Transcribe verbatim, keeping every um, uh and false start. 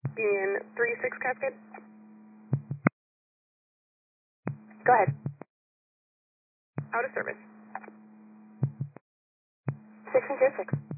Union three six Cascade. Go ahead. Out of service. six and zero six.